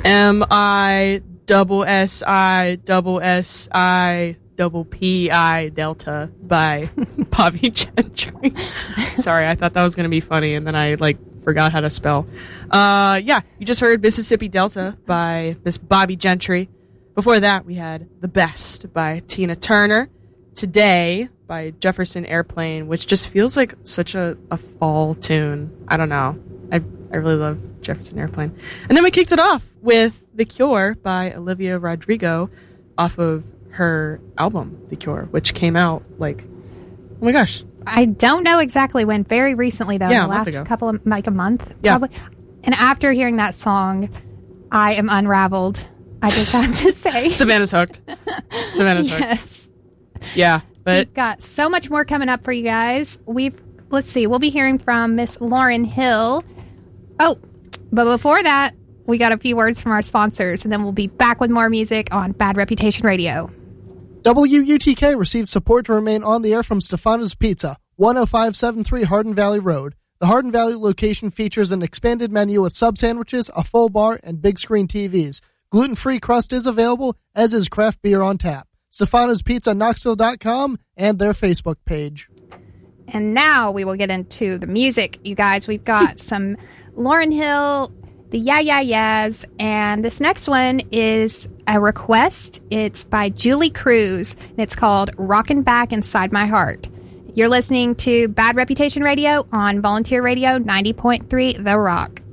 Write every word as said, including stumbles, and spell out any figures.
M I double S I double S I double P I Delta by Bobby Gentry. Sorry, I thought that was going to be funny, and then I like forgot how to spell. Uh, yeah, you just heard Mississippi Delta by Miss Bobby Gentry. Before that, we had The Best by Tina Turner. Today by Jefferson Airplane, which just feels like such a, a fall tune. I don't know. I I really love Jefferson Airplane. And then we kicked it off with The Cure by Olivia Rodrigo off of her album, The Cure, which came out like, oh my gosh. I don't know exactly when. Very recently, though. Yeah, in the last ago. couple of, like a month, yeah. probably. And after hearing that song, I am unraveled. I just have to say. Savannah's hooked. Savannah's hooked. Yes. Yeah, but we've got so much more coming up for you guys. We've, let's see, we'll be hearing from Miss Lauren Hill. Oh, but before that, we got a few words from our sponsors, and then we'll be back with more music on Bad Reputation Radio. W U T K received support to remain on the air from Stefano's Pizza, one oh five seventy-three Hardin Valley Road. The Hardin Valley location features an expanded menu with sub sandwiches, a full bar, and big screen T Vs. Gluten-free crust is available, as is craft beer on tap. Stefano's Pizza Knoxville dot com and their Facebook page. And now we will get into the music, you guys. We've got some Lauren Hill, the Yeah Yeah Yeahs, and this next one is a request. It's by Julie Cruz, and it's called Rockin' Back Inside My Heart. You're listening to Bad Reputation Radio on Volunteer Radio ninety point three The Rock.